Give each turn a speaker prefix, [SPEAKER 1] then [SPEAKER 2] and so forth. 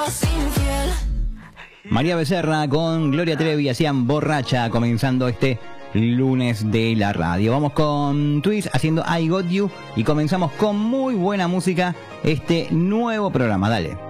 [SPEAKER 1] María Becerra con Gloria Trevi hacían Borracha, comenzando este lunes de la radio. Vamos con Twist haciendo I Got You y comenzamos con muy buena música este nuevo programa. Dale.